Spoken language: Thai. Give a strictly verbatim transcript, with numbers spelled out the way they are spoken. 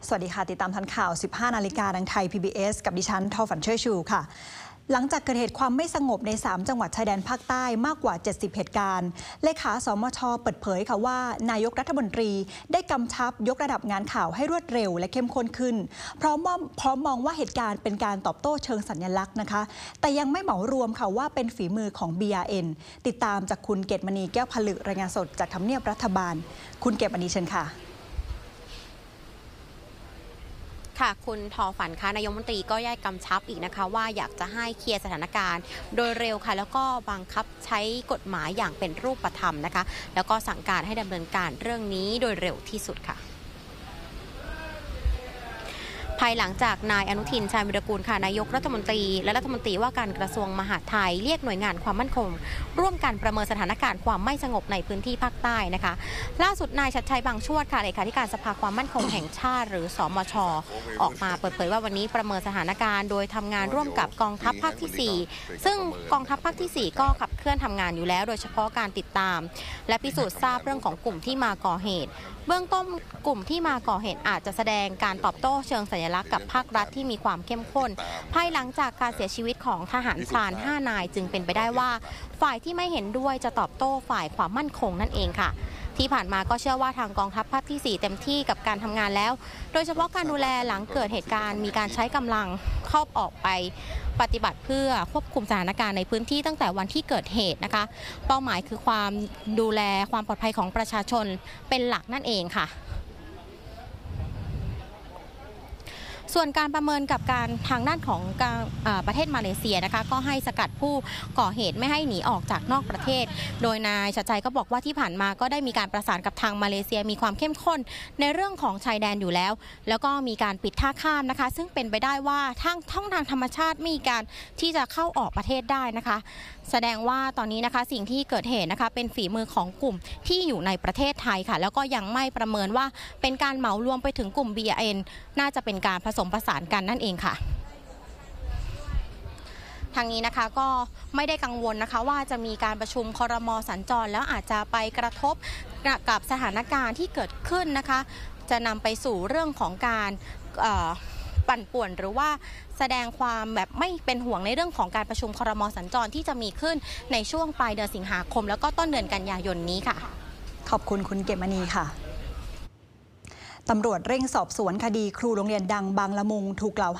สวัสดีค่ะติดตามทันข่าว สิบห้า นาฬิกาทางไทย พี บี เอส กับดิฉันทอฝันช่วยชูค่ะหลังจากเกิดเหตุความไม่สงบในสามจังหวัดชายแดนภาคใต้มากกว่าเจ็ดสิบเหตุการณ์เลขาสมช.เปิดเผยค่ะว่านายกรัฐมนตรีได้กำชับยกระดับงานข่าวให้รวดเร็วและเข้มข้นขึ้นพร้อมว่าพร้อมมองว่าเหตุการณ์เป็นการตอบโต้เชิงสัญลักษณ์นะคะแต่ยังไม่เหมารวมค่ะว่าเป็นฝีมือของ บี อาร์ เอ็น ติดตามจากคุณเกตมณีแก้วผลึกรายงานสดจากทำเนียบรัฐบาลคุณเกตมณีเชิญค่ะค่ะคุณทอฝันคะนายกรัฐมนตรีก็ย้ำกำชับอีกนะคะว่าอยากจะให้เคลียร์สถานการณ์โดยเร็วค่ะแล้วก็บังคับใช้กฎหมายอย่างเป็นรูปธรรมนะคะแล้วก็สั่งการให้ดำเนินการเรื่องนี้โดยเร็วที่สุดค่ะภายหลังจากนายอนุทินชาญวิรากูลค่ะนายกรัฐมนตรีและรัฐมนตรีว่าการกระทรวงมหาดไทยเรียกหน่วยงานความมั่นคงร่วมกันประเมินสถานการณ์ความไม่สงบในพื้นที่ภาคใต้นะคะล่าสุดนายชัดชัยบางชวดค่ะเลขาธิการสภาความมั่นคงแห่งชาติหรือสมช.ออกมาเปิดเผยว่าวันนี้ประเมินสถานการณ์โดยทำงานร่วมกับกองทัพภาคที่สี่ซึ่งกองทัพภาคที่สี่ก็ขับเคลื่อนทำงานอยู่แล้วโดยเฉพาะการติดตามและพิสูจน์ทราบเรื่องของกลุ่มที่มาก่อเหตุเบื้องต้นกลุ่มที่มาก่อเหตุอาจจะแสดงการตอบโต้เชิงสัญลักษณ์กับภาครัฐที่มีความเข้มข้นภายหลังจากการเสียชีวิตของทหารพรานห้านายจึงเป็นไปได้ว่าฝ่ายที่ไม่เห็นด้วยจะตอบโต้ฝ่ายความมั่นคงนั่นเองค่ะที่ผ่านมาก็เชื่อว่าทางกองทัพภาคที่สี่เต็มที่กับการทำงานแล้วโดยเฉพาะการดูแลหลังเกิดเหตุการณ์มีการใช้กำลังเข้าออกไปปฏิบัติเพื่อควบคุมสถานการณ์ในพื้นที่ตั้งแต่วันที่เกิดเหตุนะคะเป้าหมายคือความดูแลความปลอดภัยของประชาชนเป็นหลักนั่นเองค่ะส่วนการประเมินกับการทางด้านของประเทศมาเลเซียนะคะก็ให้สกัดผู้ก่อเหตุไม่ให้หนีออกจากนอกประเทศโดยนายชัดชัยก็บอกว่าที่ผ่านมาก็ได้มีการประสานกับทางมาเลเซียมีความเข้มข้นในเรื่องของชายแดนอยู่แล้วแล้วก็มีการปิดท่าข้ามนะคะซึ่งเป็นไปได้ว่าทางท่องทางธรรมชาติมีการที่จะเข้าออกประเทศได้นะคะแสดงว่าตอนนี้นะคะสิ่งที่เกิดเหตุนะคะเป็นฝีมือของกลุ่มที่อยู่ในประเทศไทยค่ะแล้วก็ยังไม่ประเมินว่าเป็นการเหมารวมไปถึงกลุ่ม บี อาร์ เอ็น น่าจะเป็นการผสมผสานกันนั่นเองค่ะทางนี้นะคะก็ไม่ได้กังวลนะคะว่าจะมีการประชุมครม.สัญจรแล้วอาจจะไปกระทบกับสถานการณ์ที่เกิดขึ้นนะคะจะนำไปสู่เรื่องของการปั่นป่วนหรือว่าแสดงความแบบไม่เป็นห่วงในเรื่องของการประชุมครม.สัญจรที่จะมีขึ้นในช่วงปลายเดือนสิงหาคมแล้วก็ต้นเดือนกันยายนนี้ค่ะขอบคุณคุณเกตมณีค่ะตำรวจเร่งสอบสวนคดีครูโรงเรียนดังบางละมุงถูกกล่าว